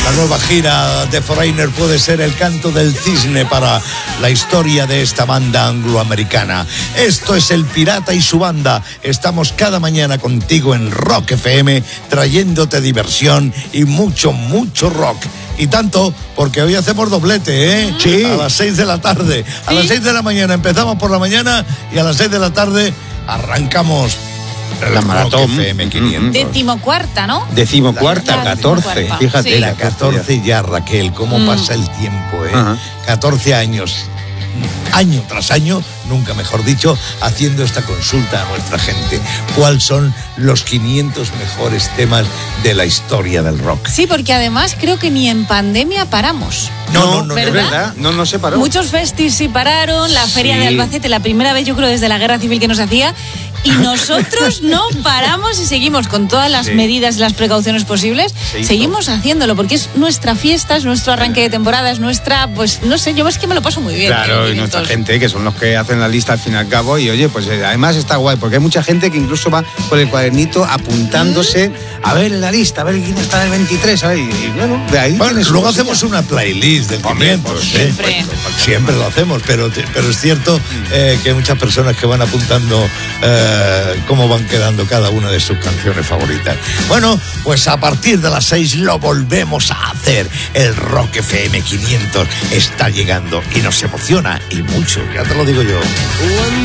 La nueva gira de Foreigner puede ser el canto del cisne para la historia de esta banda angloamericana. Esto es El Pirata y su banda. Estamos cada mañana contigo en Rock FM, trayéndote diversión y mucho, mucho rock. Y tanto, porque hoy hacemos doblete, ¿eh? Sí. A las 6 de la tarde. A las 6 de la mañana empezamos por la mañana y a las 6 de la tarde arrancamos la maratón FM 500. Decimocuarta, ¿no? Decimocuarta, 14. Fíjate, sí. La 14 ya, Raquel, cómo pasa el tiempo, ¿eh? Ajá. 14 años, año tras año, nunca mejor dicho, haciendo esta consulta a nuestra gente. ¿Cuáles son los 500 mejores temas de la historia del rock? Sí, porque además creo que ni en pandemia paramos. No, es verdad. No se paró. Muchos festis sí pararon, la feria Sí. de Albacete, la primera vez yo creo desde la guerra civil que nos hacía, y nosotros no paramos y seguimos con todas las medidas y las precauciones posibles, seguimos haciéndolo, porque es nuestra fiesta, es nuestro arranque de temporada, es nuestra, pues no sé, yo es que me lo paso muy bien. Claro, y nuestra gente, que son los que hacen la lista al fin y al cabo, y oye, pues además está guay, porque hay mucha gente que incluso va con el cuadernito apuntándose a ver la lista, a ver quién está en el 23, a ver, y bueno, de ahí. Bueno, luego hacemos una playlist del 500. pues, siempre. Siempre lo hacemos, pero es cierto que hay muchas personas que van apuntando cómo van quedando cada una de sus canciones favoritas. Bueno, pues a partir de las 6 lo volvemos a hacer. El Rock FM 500 está llegando y nos emociona y mucho, ya te lo digo yo.